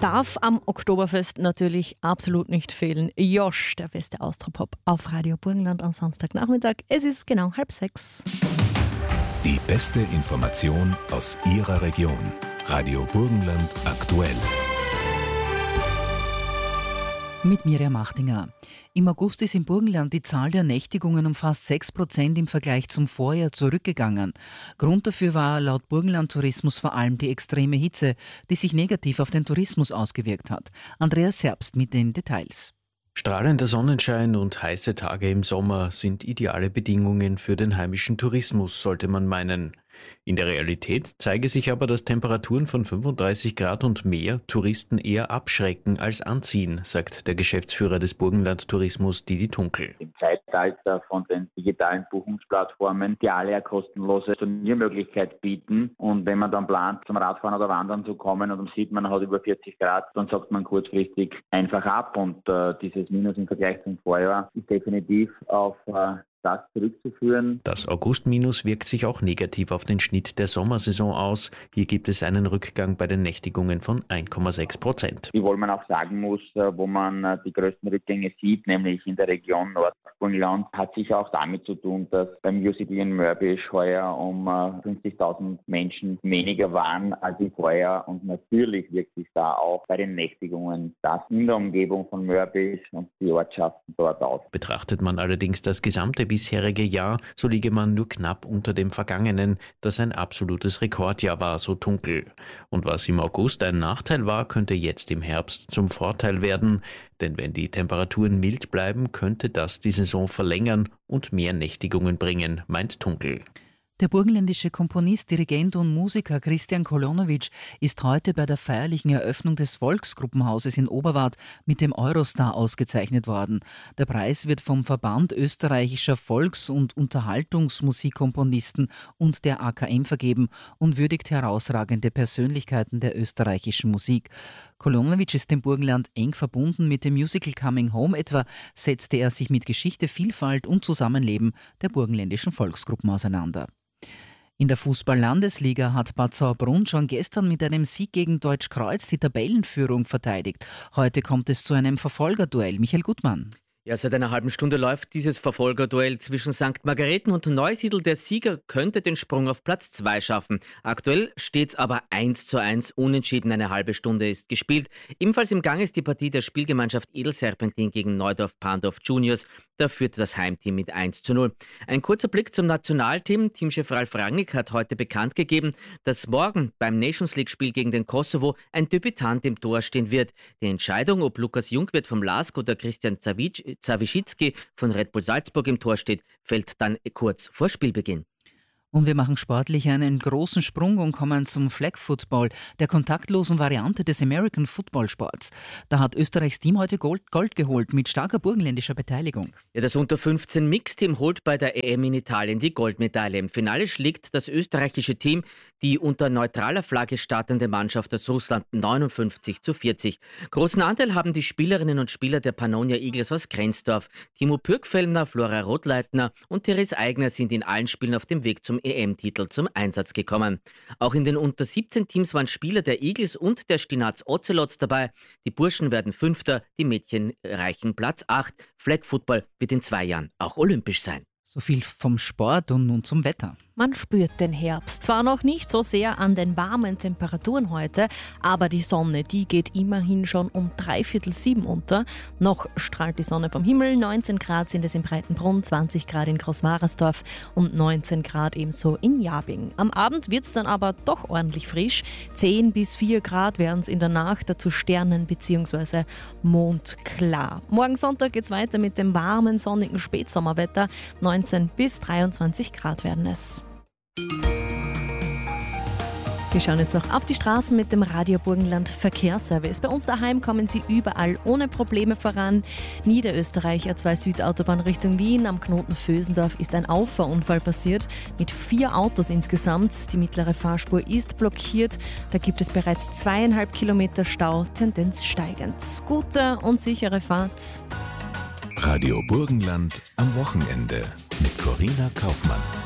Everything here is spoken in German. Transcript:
darf am Oktoberfest natürlich absolut nicht fehlen. Josh, der beste Austropop auf Radio Burgenland am Samstagnachmittag. Es ist genau 5:30. Die beste Information aus Ihrer Region. Radio Burgenland aktuell. Mit Mirjam Machtinger. Im August ist im Burgenland die Zahl der Nächtigungen um fast 6% im Vergleich zum Vorjahr zurückgegangen. Grund dafür war laut Burgenland Tourismus vor allem die extreme Hitze, die sich negativ auf den Tourismus ausgewirkt hat. Andreas Serbst mit den Details. Strahlender Sonnenschein und heiße Tage im Sommer sind ideale Bedingungen für den heimischen Tourismus, sollte man meinen. In der Realität zeige sich aber, dass Temperaturen von 35 Grad und mehr Touristen eher abschrecken als anziehen, sagt der Geschäftsführer des Burgenland Tourismus Didi Tunkel. Im Zeitalter von den digitalen Buchungsplattformen, die alle eine kostenlose Storniermöglichkeit bieten. Und wenn man dann plant, zum Radfahren oder Wandern zu kommen und man sieht, man hat über 40 Grad, dann sagt man kurzfristig einfach ab. Und dieses Minus im Vergleich zum Vorjahr ist definitiv auf das zurückzuführen. Das August-Minus wirkt sich auch negativ auf den Schnitt der Sommersaison aus. Hier gibt es einen Rückgang bei den Nächtigungen von 1,6%. Wiewohl man auch sagen muss, wo man die größten Rückgänge sieht, nämlich in der Region Nordburgenland, hat sicher auch damit zu tun, dass beim UCD in Mörbisch heuer um 50.000 Menschen weniger waren als im Vorjahr. Und natürlich wirkt sich da auch bei den Nächtigungen das in der Umgebung von Mörbisch und die Ortschaften dort aus. Betrachtet man allerdings das gesamte bisherige Jahr, so liege man nur knapp unter dem vergangenen, das ein absolutes Rekordjahr war, so Tunkel. Und was im August ein Nachteil war, könnte jetzt im Herbst zum Vorteil werden. Denn wenn die Temperaturen mild bleiben, könnte das die Saison verlängern und mehr Nächtigungen bringen, meint Tunkel. Der burgenländische Komponist, Dirigent und Musiker Christian Kolonowitsch ist heute bei der feierlichen Eröffnung des Volksgruppenhauses in Oberwart mit dem Eurostar ausgezeichnet worden. Der Preis wird vom Verband österreichischer Volks- und Unterhaltungsmusikkomponisten und der AKM vergeben und würdigt herausragende Persönlichkeiten der österreichischen Musik. Kolonowitsch ist dem Burgenland eng verbunden. Mit dem Musical Coming Home etwa setzte er sich mit Geschichte, Vielfalt und Zusammenleben der burgenländischen Volksgruppen auseinander. In der Fußball-Landesliga hat Bad Sauerbrunn schon gestern mit einem Sieg gegen Deutschkreuz die Tabellenführung verteidigt. Heute kommt es zu einem Verfolgerduell. Michael Gutmann. Ja, seit einer halben Stunde läuft dieses Verfolgerduell zwischen St. Margareten und Neusiedl. Der Sieger könnte den Sprung auf Platz 2 schaffen. Aktuell steht's aber 1:1 unentschieden. Eine halbe Stunde ist gespielt. Ebenfalls im Gang ist die Partie der Spielgemeinschaft Edelserpentin gegen Neudorf-Pandorf Juniors. Da führt das Heimteam mit 1:0. Ein kurzer Blick zum Nationalteam. Teamchef Ralf Rangnick hat heute bekannt gegeben, dass morgen beim Nations League-Spiel gegen den Kosovo ein Debütant im Tor stehen wird. Die Entscheidung, ob Lukas Jungwirth vom LASK oder Christian Zawischitzki von Red Bull Salzburg im Tor steht, fällt dann kurz vor Spielbeginn. Und wir machen sportlich einen großen Sprung und kommen zum Flag Football, der kontaktlosen Variante des American Football Sports. Da hat Österreichs Team heute Gold geholt mit starker burgenländischer Beteiligung. Ja, das Unter-15 Mixteam holt bei der EM in Italien die Goldmedaille. Im Finale schlägt das österreichische Team die unter neutraler Flagge startende Mannschaft aus Russland 59:40. Großen Anteil haben die Spielerinnen und Spieler der Pannonia Eagles aus Grenzdorf. Timo Pürkfellner, Flora Rothleitner und Therese Eigner sind in allen Spielen auf dem Weg zum EM-Titel zum Einsatz gekommen. Auch in den Unter-17-Teams waren Spieler der Eagles und der Stinaz Ocelots dabei. Die Burschen werden Fünfter, die Mädchen erreichen Platz 8. Flag Football wird in 2 Jahren auch olympisch sein. So viel vom Sport und nun zum Wetter. Man spürt den Herbst. Zwar noch nicht so sehr an den warmen Temperaturen heute, aber die Sonne, die geht immerhin schon um 6:45 unter. Noch strahlt die Sonne vom Himmel. 19 Grad sind es in Breitenbrunn, 20 Grad in Großwarersdorf und 19 Grad ebenso in Jabing. Am Abend wird es dann aber doch ordentlich frisch. 10 bis 4 Grad werden es in der Nacht, dazu Sternen- bzw. mondklar. Morgen Sonntag geht es weiter mit dem warmen, sonnigen Spätsommerwetter. 19 bis 23 Grad werden es. Wir schauen jetzt noch auf die Straßen mit dem Radio Burgenland Verkehrsservice. Bei uns daheim kommen Sie überall ohne Probleme voran. Niederösterreich A2 Südautobahn Richtung Wien. Am Knoten Vösendorf ist ein Auffahrunfall passiert mit 4 Autos insgesamt. Die mittlere Fahrspur ist blockiert. Da gibt es bereits 2,5 Kilometer Stau, Tendenz steigend. Gute und sichere Fahrt. Radio Burgenland am Wochenende mit Corinna Kaufmann.